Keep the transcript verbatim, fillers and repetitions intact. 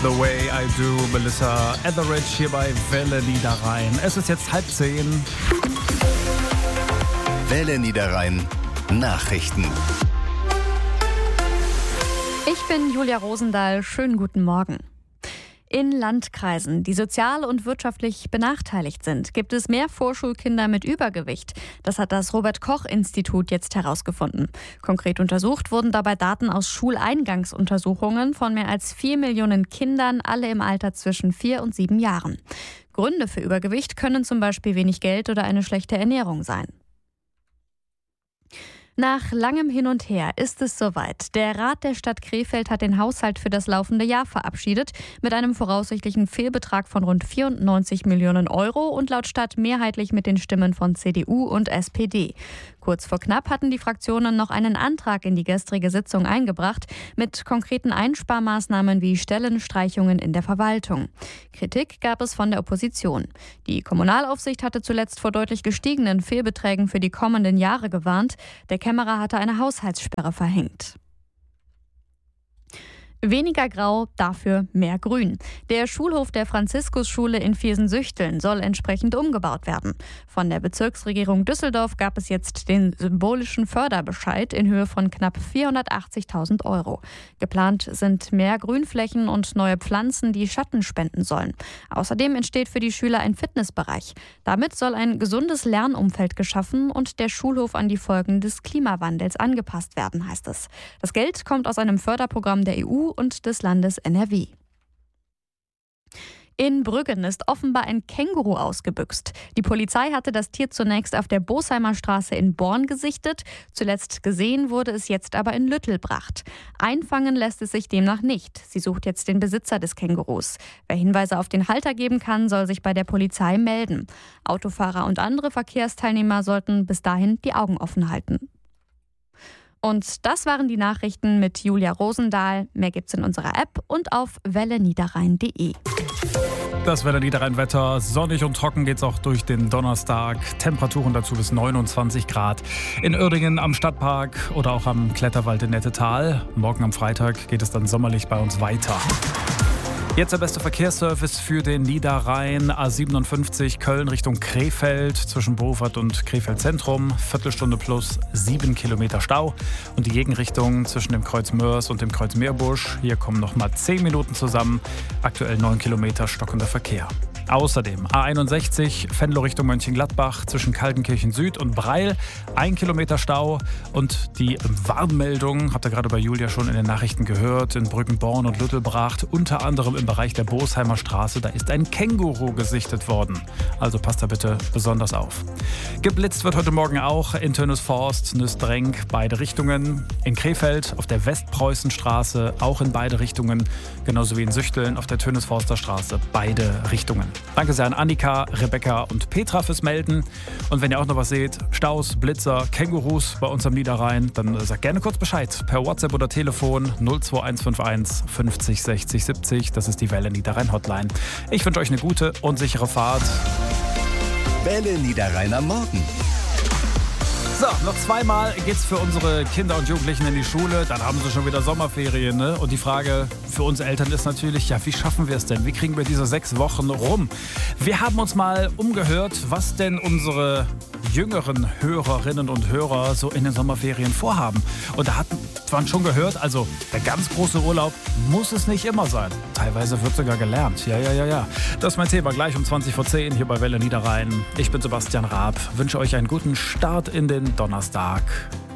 The Way I Do, Melissa Etheridge hier bei Welle Niederrhein. Es ist jetzt halb zehn. Welle Niederrhein Nachrichten. Ich bin Julia Rosendahl. Schönen guten Morgen. In Landkreisen, die sozial und wirtschaftlich benachteiligt sind, gibt es mehr Vorschulkinder mit Übergewicht. Das hat das Robert-Koch-Institut jetzt herausgefunden. Konkret untersucht wurden dabei Daten aus Schuleingangsuntersuchungen von mehr als vier Millionen Kindern, alle im Alter zwischen vier und sieben Jahren. Gründe für Übergewicht können zum Beispiel wenig Geld oder eine schlechte Ernährung sein. Nach langem Hin und Her ist es soweit. Der Rat der Stadt Krefeld hat den Haushalt für das laufende Jahr verabschiedet mit einem voraussichtlichen Fehlbetrag von rund vierundneunzig Millionen Euro und laut Stadt mehrheitlich mit den Stimmen von C D U und S P D. Kurz vor knapp hatten die Fraktionen noch einen Antrag in die gestrige Sitzung eingebracht mit konkreten Einsparmaßnahmen wie Stellenstreichungen in der Verwaltung. Kritik gab es von der Opposition. Die Kommunalaufsicht hatte zuletzt vor deutlich gestiegenen Fehlbeträgen für die kommenden Jahre gewarnt. Der Kämmerer hatte eine Haushaltssperre verhängt. Weniger Grau, dafür mehr Grün. Der Schulhof der Franziskusschule in Viersen-Süchteln soll entsprechend umgebaut werden. Von der Bezirksregierung Düsseldorf gab es jetzt den symbolischen Förderbescheid in Höhe von knapp vierhundertachtzigtausend Euro. Geplant sind mehr Grünflächen und neue Pflanzen, die Schatten spenden sollen. Außerdem entsteht für die Schüler ein Fitnessbereich. Damit soll ein gesundes Lernumfeld geschaffen und der Schulhof an die Folgen des Klimawandels angepasst werden, heißt es. Das Geld kommt aus einem Förderprogramm der E U und des Landes N R W. In Brüggen ist offenbar ein Känguru ausgebüxt. Die Polizei hatte das Tier zunächst auf der Bosheimer Straße in Born gesichtet. Zuletzt gesehen wurde es jetzt aber in Lüttelbracht. Einfangen lässt es sich demnach nicht. Sie sucht jetzt den Besitzer des Kängurus. Wer Hinweise auf den Halter geben kann, soll sich bei der Polizei melden. Autofahrer und andere Verkehrsteilnehmer sollten bis dahin die Augen offen halten. Und das waren die Nachrichten mit Julia Rosendahl. Mehr gibt's in unserer App und auf welle niederrhein punkt de. Das Welle Niederrhein-Wetter. Sonnig und trocken geht's auch durch den Donnerstag. Temperaturen dazu bis neunundzwanzig Grad. In Uerdingen am Stadtpark oder auch am Kletterwald in Nettetal. Morgen am Freitag geht es dann sommerlich bei uns weiter. Jetzt der beste Verkehrsservice für den Niederrhein. A siebenundfünfzig Köln Richtung Krefeld zwischen Bofert und Krefeld Zentrum. Viertelstunde plus sieben Kilometer Stau. Und die Gegenrichtung zwischen dem Kreuz Mörs und dem Kreuz Meerbusch. Hier kommen noch mal zehn Minuten zusammen. Aktuell neun Kilometer stockender Verkehr. Außerdem A einundsechzig Venlo Richtung Mönchengladbach zwischen Kaltenkirchen Süd und Breil. Ein Kilometer Stau. Und die Warnmeldung, habt ihr gerade bei Julia schon in den Nachrichten gehört, in Brüggen-Born und Lüttelbracht, unter anderem im Bereich der Bosheimer Straße, da ist ein Känguru gesichtet worden. Also passt da bitte besonders auf. Geblitzt wird heute Morgen auch in Tönisforst, Nüstrenk, beide Richtungen. In Krefeld auf der Westpreußenstraße auch in beide Richtungen. Genauso wie in Süchteln auf der Tönisforster Straße, beide Richtungen. Danke sehr an Annika, Rebecca und Petra fürs Melden. Und wenn ihr auch noch was seht, Staus, Blitzer, Kängurus bei uns am Niederrhein, dann sagt gerne kurz Bescheid. Per WhatsApp oder Telefon null zwei eins fünf eins fünfzig sechzig siebzig. Das ist die Welle Niederrhein Hotline. Ich wünsche euch eine gute und sichere Fahrt. Welle Niederrhein am Morgen. So, noch zweimal geht's für unsere Kinder und Jugendlichen in die Schule. Dann haben sie schon wieder Sommerferien, ne? Und die Frage für uns Eltern ist natürlich, ja, wie schaffen wir es denn? Wie kriegen wir diese sechs Wochen rum? Wir haben uns mal umgehört, was denn unsere jüngeren Hörerinnen und Hörer so in den Sommerferien vorhaben. Und da hat man schon gehört, also der ganz große Urlaub muss es nicht immer sein. Teilweise wird sogar gelernt. Ja, ja, ja, ja. Das ist mein Thema gleich um zwanzig vor zehn hier bei Welle Niederrhein. Ich bin Sebastian Raab, wünsche euch einen guten Start in den Donnerstag.